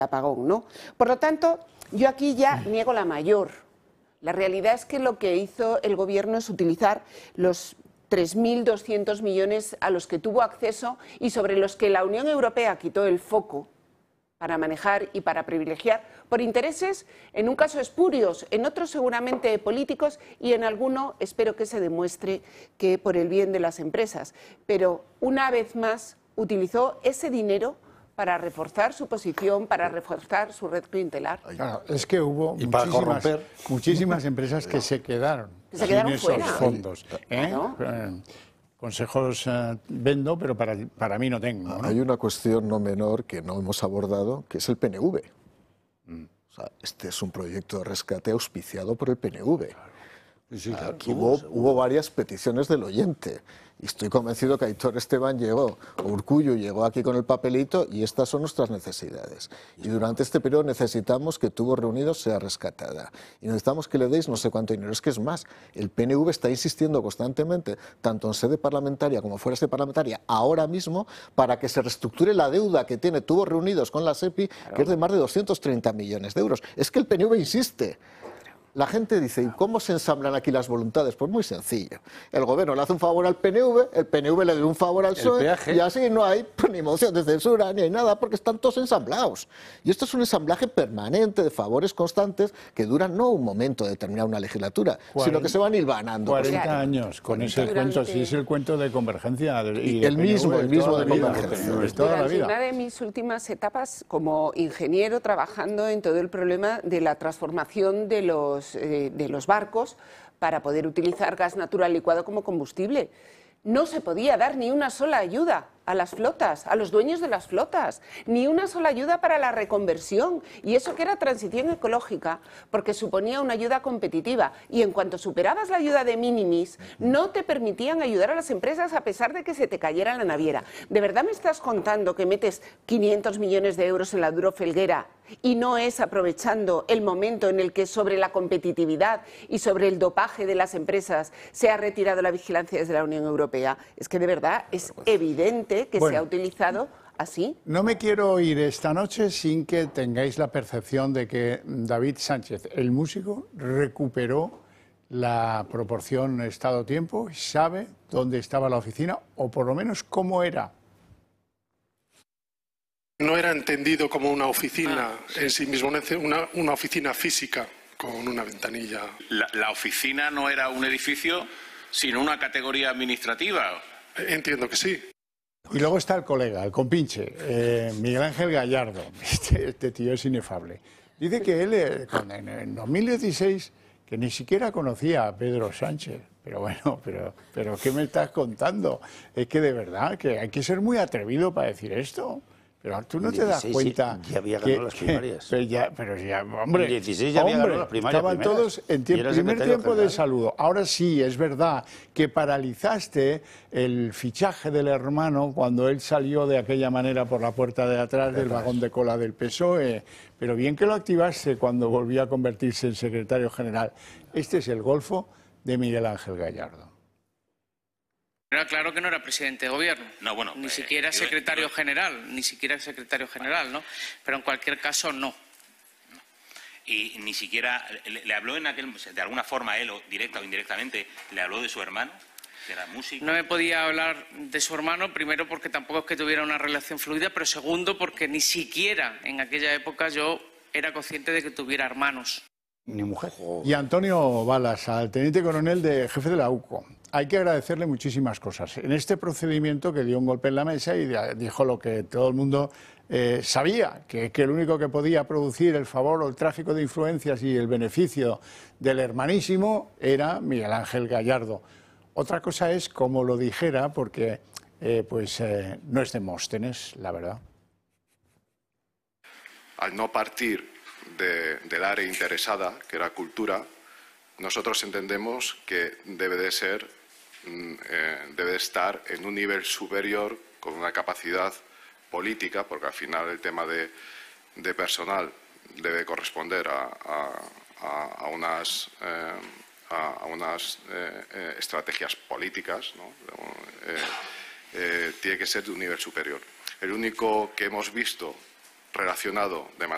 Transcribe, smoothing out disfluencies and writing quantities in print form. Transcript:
apagón, ¿no? Por lo tanto, yo aquí ya niego la mayor. La realidad es que lo que hizo el Gobierno es utilizar los 3.200 millones a los que tuvo acceso y sobre los que la Unión Europea quitó el foco para manejar y para privilegiar por intereses, en un caso espurios, en otros seguramente políticos y en alguno espero que se demuestre que por el bien de las empresas. Pero una vez más utilizó ese dinero para reforzar su posición, para reforzar su red clientelar. Claro, es que hubo muchísimas empresas que se quedaron sin esos fuera. fondos. Claro. Consejos vendo, pero para mí no tengo, ¿no? Hay una cuestión no menor que no hemos abordado, que es el PNV. O sea, este es un proyecto de rescate auspiciado por el PNV. Sí, claro. Aquí hubo varias peticiones del oyente. Y estoy convencido que Aitor Esteban llegó, o Urkullu llegó aquí con el papelito, y estas son nuestras necesidades. Y durante este periodo necesitamos que Tubos Reunidos sea rescatada. Y necesitamos que le deis no sé cuánto dinero. Es que es más, el PNV está insistiendo constantemente, tanto en sede parlamentaria como fuera de sede parlamentaria, ahora mismo, para que se reestructure la deuda que tiene Tubos Reunidos con la SEPI, que es de más de 230 millones de euros. Es que el PNV insiste. La gente dice, ¿y cómo se ensamblan aquí las voluntades? Pues muy sencillo. El gobierno le hace un favor al PNV, el PNV le da un favor al PSOE, y así no hay ni moción de censura ni hay nada, porque están todos ensamblados. Y esto es un ensamblaje permanente de favores constantes que duran no un momento determinado, una legislatura, sino que se van hilvanando. 40 años con ese cuento, si es el cuento de Convergencia. Y el mismo de Convergencia. Durante una de mis últimas etapas como ingeniero trabajando en todo el problema de la transformación de los barcos para poder utilizar gas natural licuado como combustible. No se podía dar ni una sola ayuda a las flotas, a los dueños de las flotas, ni una sola ayuda para la reconversión, y eso que era transición ecológica, porque suponía una ayuda competitiva, y en cuanto superabas la ayuda de minimis, no te permitían ayudar a las empresas a pesar de que se te cayera la naviera. ¿De verdad me estás contando que metes 500 millones de euros en la Duro Felguera y no es aprovechando el momento en el que sobre la competitividad y sobre el dopaje de las empresas se ha retirado la vigilancia desde la Unión Europea? Es que de verdad es evidente que se ha utilizado así. No me quiero ir esta noche sin que tengáis la percepción de que David Sánchez, el músico, recuperó la proporción Estado-tiempo y sabe dónde estaba la oficina, o por lo menos cómo era. No era entendido como una oficina en sí mismo, una oficina física con una ventanilla. La oficina no era un edificio, sino una categoría administrativa. Entiendo que sí. Y luego está el colega, el compinche, Miguel Ángel Gallardo. Este tío es inefable. Dice que él, en 2016, que ni siquiera conocía a Pedro Sánchez. Pero bueno, pero ¿qué me estás contando? Es que de verdad, que hay que ser muy atrevido para decir esto. Pero tú no te das cuenta. Ya había ganado las primarias. Pero ya, hombre. En 16 ya había ganado las primarias. Estaban todos en primer tiempo de saludo. Ahora sí, es verdad que paralizaste el fichaje del hermano cuando él salió de aquella manera por la puerta de atrás del vagón de cola del PSOE. Pero bien que lo activaste cuando volvió a convertirse en secretario general. Este es el golfo de Miguel Ángel Gallardo. Era claro que no era presidente de gobierno, no, bueno, ni siquiera secretario general, ¿no? Pero en cualquier caso, no. Y ni siquiera le habló de alguna forma él, o directa o indirectamente, le habló de su hermano, que era músico. No me podía hablar de su hermano, primero porque tampoco es que tuviera una relación fluida, pero segundo porque ni siquiera en aquella época yo era consciente de que tuviera hermanos. Ni mujer. Y Antonio Balas, al teniente coronel de jefe de la UCO. Hay que agradecerle muchísimas cosas. En este procedimiento que dio un golpe en la mesa y dijo lo que todo el mundo sabía, que el único que podía producir el favor o el tráfico de influencias y el beneficio del hermanísimo era Miguel Ángel Gallardo. Otra cosa es cómo lo dijera, porque no es Demóstenes, la verdad. Al no partir del área interesada, que era cultura, nosotros entendemos que debe de estar en un nivel superior con una capacidad política, porque al final el tema de personal debe corresponder a unas estrategias políticas, ¿no? Tiene que ser de un nivel superior. El único que hemos visto relacionado de manera